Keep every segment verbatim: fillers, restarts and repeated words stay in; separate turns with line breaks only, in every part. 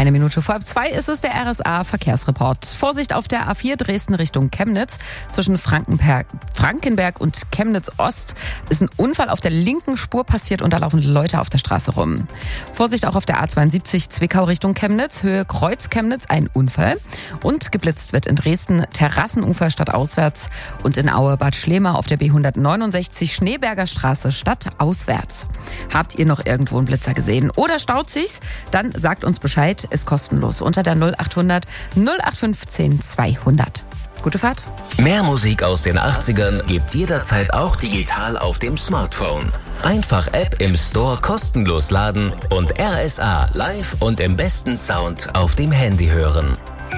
Eine Minute vor halb zwei ist es der R S A-Verkehrsreport. Vorsicht auf der A vier Dresden Richtung Chemnitz. Zwischen Frankenberg, Frankenberg und Chemnitz-Ost ist ein Unfall auf der linken Spur passiert und da laufen Leute auf der Straße rum. Vorsicht auch auf der A zweiundsiebzig Zwickau Richtung Chemnitz, Höhe Kreuz Chemnitz, ein Unfall. Und geblitzt wird in Dresden Terrassenufer stadtauswärts und in Aue Bad Schlema auf der B hundertneunundsechzig Schneeberger Straße stadtauswärts. Habt ihr noch irgendwo einen Blitzer gesehen oder staut sich's? Dann sagt uns Bescheid, ist kostenlos unter der null achthundert null acht fünfzehn zweihundert. Gute Fahrt.
Mehr Musik aus den achtzigern gibt's jederzeit auch digital auf dem Smartphone. Einfach App im Store kostenlos laden und R S A live und im besten Sound auf dem Handy hören.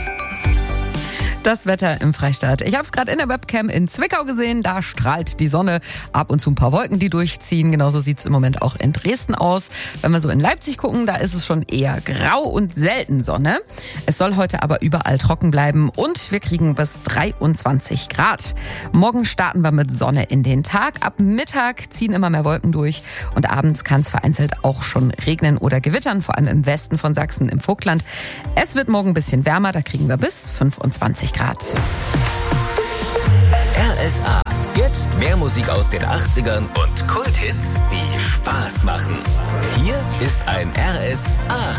Das Wetter im Freistaat. Ich habe es gerade in der Webcam in Zwickau gesehen. Da strahlt die Sonne. Ab und zu ein paar Wolken, die durchziehen. Genauso sieht es im Moment auch in Dresden aus. Wenn wir so in Leipzig gucken, da ist es schon eher grau und selten Sonne. Es soll heute aber überall trocken bleiben und wir kriegen bis dreiundzwanzig Grad. Morgen starten wir mit Sonne in den Tag. Ab Mittag ziehen immer mehr Wolken durch und abends kann es vereinzelt auch schon regnen oder gewittern, vor allem im Westen von Sachsen, im Vogtland. Es wird morgen ein bisschen wärmer, da kriegen wir bis fünfundzwanzig Grad.
R S A. Jetzt mehr Musik aus den achtzigern und Kulthits, die Spaß machen. Hier ist ein R S A.